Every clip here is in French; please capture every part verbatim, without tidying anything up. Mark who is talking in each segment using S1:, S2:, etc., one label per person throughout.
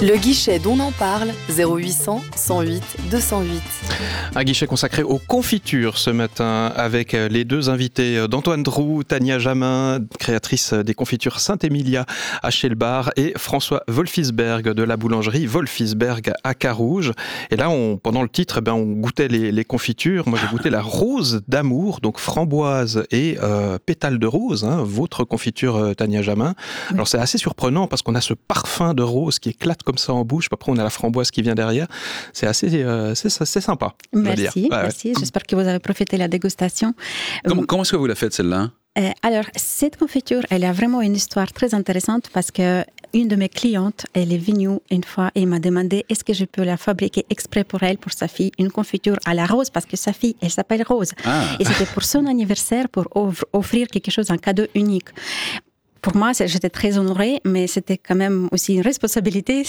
S1: Le guichet d'On en parle, zéro huit cent, cent huit, deux cent huit.
S2: Un guichet consacré aux confitures ce matin avec les deux invités d'Antoine Droux, Tania Jamin, créatrice des confitures Saint-Émilia à Chelbar, et François Wolfisberg de la boulangerie Wolfisberg à Carouge. Et là, on, pendant le titre, eh ben, on goûtait les, les confitures. Moi, j'ai goûté la rose d'amour, donc framboise et euh, pétale de rose, hein, votre confiture euh, Tania Jamin. Oui. Alors, c'est assez surprenant parce qu'on a ce parfum de rose qui éclate comme ça en bouche. Après, on a la framboise qui vient derrière. C'est assez, euh, c'est, c'est sympa.
S3: Merci,
S2: ouais,
S3: merci.
S2: Ouais.
S3: J'espère que vous avez profité de la dégustation.
S4: Comment, comment est-ce que vous la faites, celle-là ?
S3: Euh, alors, cette confiture, elle a vraiment une histoire très intéressante parce que une de mes clientes, elle est venue une fois et m'a demandé est-ce que je peux la fabriquer exprès pour elle, pour sa fille, une confiture à la rose parce que sa fille, elle s'appelle Rose. Ah. Et c'était pour son anniversaire, pour offrir quelque chose, un cadeau unique. Pour moi, j'étais très honorée, mais c'était quand même aussi une responsabilité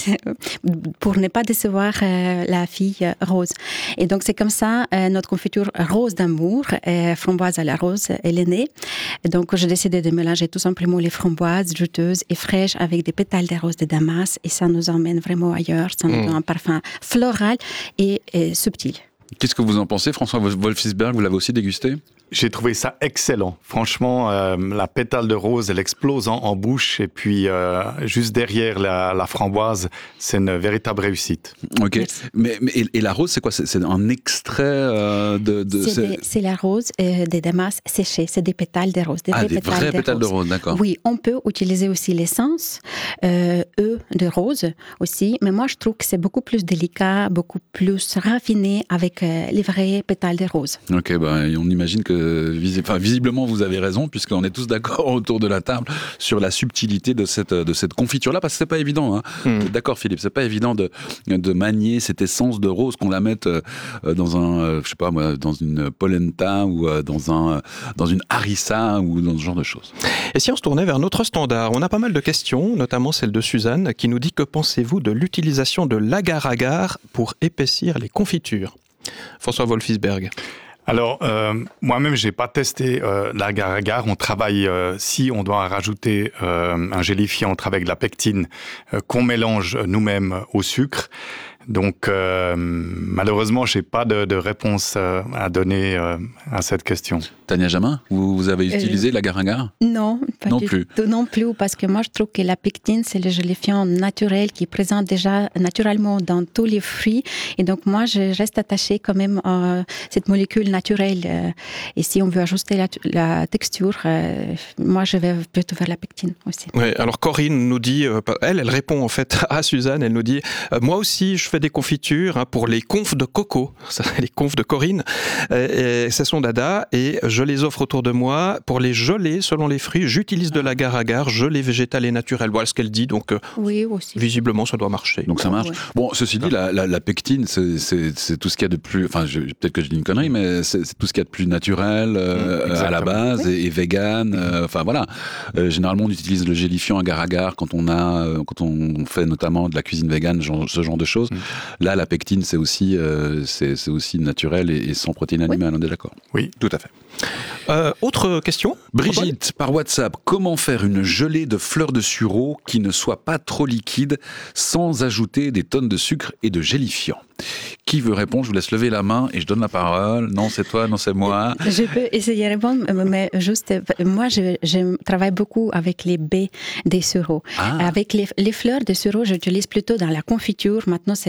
S3: pour ne pas décevoir euh, la fille euh, Rose. Et donc, c'est comme ça, euh, notre confiture rose d'amour, euh, framboise à la rose, elle est née. Et donc, j'ai décidé de mélanger tout simplement les framboises juteuses et fraîches avec des pétales de rose de Damas. Et ça nous emmène vraiment ailleurs. Ça nous mmh. donne un parfum floral et, et subtil.
S4: Qu'est-ce que vous en pensez, François Wolfisberg ? Vous l'avez aussi dégusté ?
S5: J'ai trouvé ça excellent. Franchement, euh, la pétale de rose, elle explose en, en bouche. Et puis, euh, juste derrière la, la framboise, c'est une véritable réussite.
S4: OK. Mais, mais, et, et la rose, c'est quoi ? C'est, c'est un extrait euh, de... de
S3: c'est,
S4: c'est...
S3: Des, c'est la rose euh, des damas séchées. C'est des pétales de rose. Des
S4: ah,
S3: vrais
S4: des
S3: pétales
S4: vrais
S3: de
S4: pétales
S3: rose.
S4: de rose, d'accord.
S3: Oui, on peut utiliser aussi l'essence, euh, eux, de rose aussi. Mais moi, je trouve que c'est beaucoup plus délicat, beaucoup plus raffiné avec euh, les vrais pétales de rose.
S4: OK, bah, on imagine que... Vis- enfin, visiblement, vous avez raison, puisqu'on est tous d'accord autour de la table sur la subtilité de cette, de cette confiture-là, parce que c'est pas évident. Hein. Mmh. D'accord, Philippe, c'est pas évident de, de manier cette essence de rose, qu'on la mette dans un, je sais pas moi, dans une polenta ou dans un, dans une harissa ou dans ce genre de choses.
S2: Et si on se tournait vers notre standard, on a pas mal de questions, notamment celle de Suzanne, qui nous dit que pensez-vous de l'utilisation de l'agar-agar pour épaissir les confitures ? François Wolfisberg.
S5: Alors, euh, moi-même, j'ai pas testé euh, l'agar-agar. On travaille, euh, si on doit rajouter euh, un gélifiant, on travaille avec de la pectine euh, qu'on mélange nous-mêmes au sucre. Donc, euh, malheureusement, j'ai pas de, de réponse euh, à donner euh, à cette question.
S4: Tania Jamin, vous, vous avez utilisé euh, l'agar-agar ?
S3: Non, pas
S4: non
S3: du
S4: plus.
S3: Tout, non plus, parce que moi, je trouve que la pectine, c'est le gélifiant naturel qui est présent déjà naturellement dans tous les fruits. Et donc, moi, je reste attachée quand même à cette molécule naturelle. Et si on veut ajuster la, la texture, euh, moi, je vais plutôt vers la pectine aussi.
S2: Oui, alors Corinne nous dit, euh, elle, elle répond en fait à Suzanne, elle nous dit, euh, moi aussi, je fais des confitures hein, pour les confs de coco, les confs de Corinne, euh, et c'est son dada, et je les offre autour de moi. Pour les gelées, selon les fruits, j'utilise de l'agar-agar, gelée végétale et naturelle. Voilà ce qu'elle dit, donc euh,
S3: oui, aussi.
S2: Visiblement, ça doit marcher.
S4: Donc ça marche. Ouais. Bon, ceci dit, la, la, la pectine, c'est, c'est, c'est tout ce qu'il y a de plus... Enfin, je, peut-être que je dis une connerie, mais c'est, c'est tout ce qu'il y a de plus naturel euh, mmh, à la base, oui. et, et vegan. Euh, enfin, voilà. Euh, généralement, on utilise le gélifiant agar-agar quand on a, euh, quand on fait notamment de la cuisine vegan, genre, ce genre de choses. Mmh. Là, la pectine, c'est aussi, euh, c'est, c'est aussi naturel et, et sans protéines animales, oui. On est d'accord ?
S5: Oui,
S4: tout à fait.
S2: Euh, autre question ?
S4: Brigitte, par WhatsApp, comment faire une gelée de fleurs de sureau qui ne soit pas trop liquide sans ajouter des tonnes de sucre et de gélifiant ? Qui veut répondre ? Je vous laisse lever la main et je donne la parole. Non, c'est toi, non, c'est moi.
S3: Je peux essayer de répondre, mais juste, moi, je, je travaille beaucoup avec les baies des sureaux. Ah. Avec les, les fleurs de sureau, j'utilise plutôt dans la confiture. Maintenant, c'est